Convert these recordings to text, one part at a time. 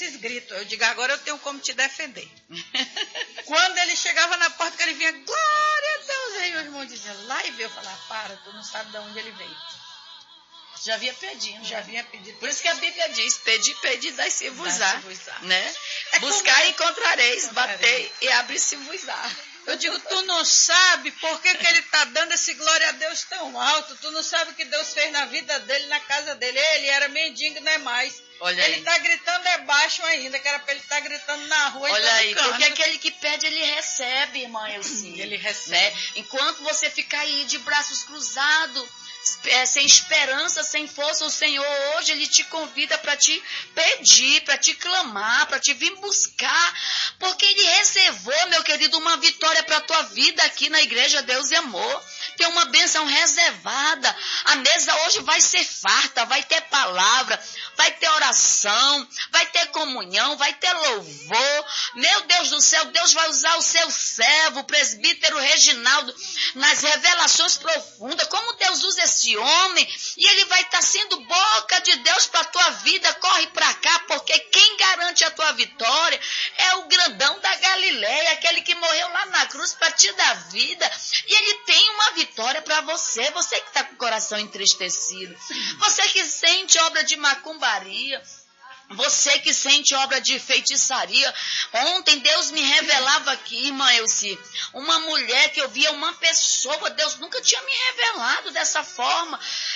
esses gritos. Eu digo, agora eu tenho como te defender. Quando ele chegava na porta, que ele vinha, glória a Deus. Aí o irmão dizia, lá e veio. Eu falava, para, tu não sabe de onde ele veio. Já havia pedido. Já havia pedido. Por isso que a Bíblia diz, pedi, dai-se-vos-á. Né? Buscar como... e encontrareis, batei e abre-se-vos-á. Eu digo, tu não sabe por que ele está dando esse glória a Deus tão alto. Tu não sabe o que Deus fez na vida dele, na casa dele. Ele era mendigo, não é mais. Olha ele aí. está gritando baixo ainda, que era para ele estar gritando na rua. Olha aí, porque aquele que pede, ele recebe, irmã Elci. Ele recebe. Né? Enquanto você ficar aí de braços cruzados, sem esperança, sem força, o Senhor hoje ele te convida para te pedir, para te clamar, para te vir buscar, porque ele reservou, meu querido, uma vitória para a tua vida aqui na Igreja Deus e Amor. Tem uma bênção reservada. A mesa hoje vai ser farta, vai ter palavra, vai ter oração, vai ter comunhão, vai ter louvor. Meu Deus do céu, Deus vai usar o seu servo, o presbítero Reginaldo, nas revelações profundas. Como Deus usa esse homem, e ele vai estar sendo boca de Deus para a tua vida. Corre para cá, porque quem garante a tua vitória é o grandão da Galileia, aquele que morreu lá na cruz para te dar vida. E ele tem uma vitória para você. Você que está com o coração entristecido, você que sente obra de macumbaria, você que sente obra de feitiçaria. Ontem Deus me revelava aqui, irmã Elci, uma mulher que eu via, uma pessoa, Deus nunca tinha me revelado dessa forma.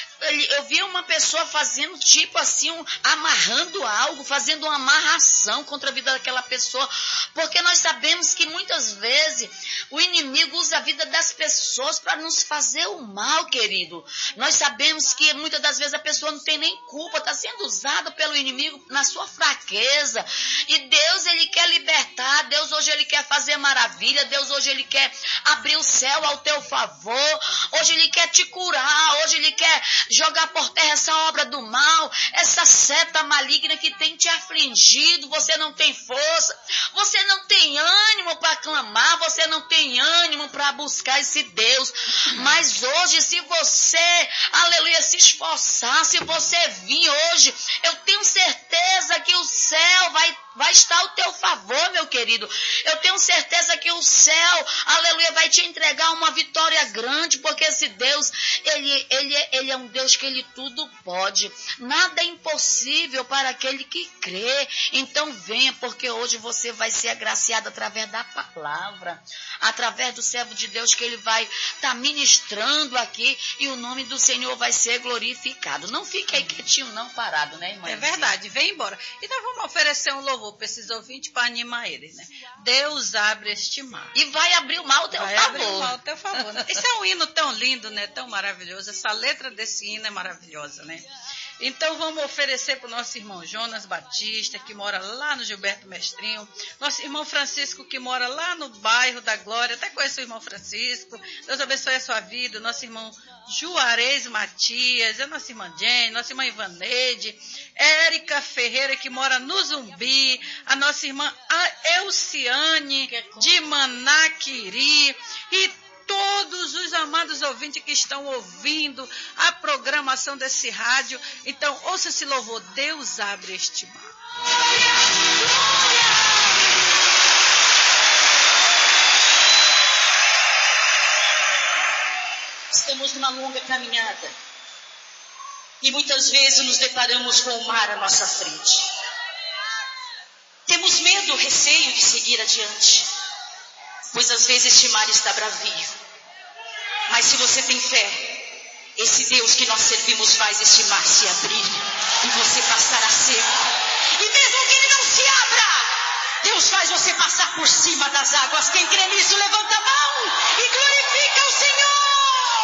Eu via uma pessoa fazendo tipo assim, amarrando algo, fazendo uma amarração contra a vida daquela pessoa, porque nós sabemos que muitas vezes o inimigo usa a vida das pessoas para nos fazer o mal, querido. Nós sabemos que muitas das vezes a pessoa não tem nem culpa, está sendo usada pelo inimigo na sua fraqueza, e Deus ele quer libertar, Deus hoje ele quer fazer maravilha, Deus hoje ele quer abrir o céu ao teu favor, hoje ele quer te curar, hoje ele quer jogar por terra essa obra do mal, essa seta maligna que tem te afligido. Você não tem força, você não tem ânimo para clamar, você não tem ânimo para buscar esse Deus. Mas hoje, se você, aleluia, se esforçar, se você vir hoje, eu tenho certeza que o céu vai estar ao teu favor, meu querido. Eu tenho certeza que o céu, aleluia, vai te entregar uma vitória grande, porque esse Deus, ele é um Deus que ele tudo pode. Nada é impossível para aquele que crê. Então venha, porque hoje você vai ser agraciado através da palavra, através do servo de Deus que ele vai estar ministrando aqui, e o nome do Senhor vai ser glorificado. Não fique aí quietinho, não, parado, né, irmã? É verdade, vem embora. Então vamos oferecer um louvor para esses ouvintes para animar eles, né? Deus abre este mar. E vai abrir o mal ao teu favor. Vai abrir o mal ao teu favor, né? Esse é um hino tão lindo, né? Tão maravilhoso. Essa letra desse hino é maravilhosa, né? Então vamos oferecer para o nosso irmão Jonas Batista, que mora lá no Gilberto Mestrinho, nosso irmão Francisco, que mora lá no bairro da Glória, até conheço o irmão Francisco, Deus abençoe a sua vida, o nosso irmão Juarez Matias, a nossa irmã Jane, nossa irmã Ivaneide, Érica Ferreira, que mora no Zumbi, a nossa irmã Elciane, de Manaquiri, e todos os amados ouvintes que estão ouvindo a programação desse rádio. Então, ouça esse louvor, Deus abre este mar. Estamos numa longa caminhada e muitas vezes nos deparamos com o mar à nossa frente. Temos medo, receio de seguir adiante, pois às vezes este mar está bravio. Mas se você tem fé, esse Deus que nós servimos faz este mar se abrir e você passar a seco. E mesmo que ele não se abra, Deus faz você passar por cima das águas. Quem crê nisso, levanta a mão e glorifica o Senhor.